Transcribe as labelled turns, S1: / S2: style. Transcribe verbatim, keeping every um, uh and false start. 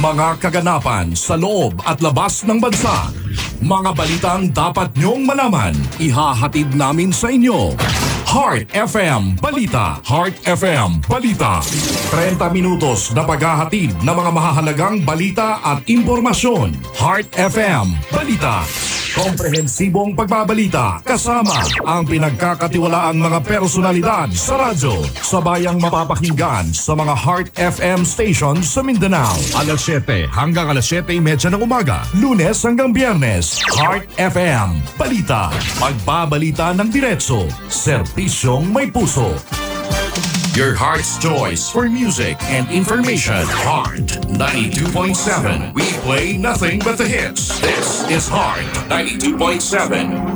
S1: Mga kaganapan sa loob at labas ng bansa. Mga balitang dapat nyong malaman. Ihahatid namin sa inyo. Heart F M Balita. Heart F M Balita. thirty minutos na paghahatid ng mga mahahalagang balita at impormasyon. Heart F M Balita. Komprehensibong pagbabalita kasama ang pinagkakatiwalaang mga personalidad sa radyo. Sabayang mapapakinggan sa mga Heart F M stations sa Mindanao. alas siyete hanggang alas siyete thirty ng umaga. Lunes hanggang Biyernes. Heart F M Balita. Pagbabalita ng diretso. Serbisyong may puso. Your heart's choice for music and information. Heart ninety-two point seven. We play nothing but the hits. This is Heart ninety-two point seven.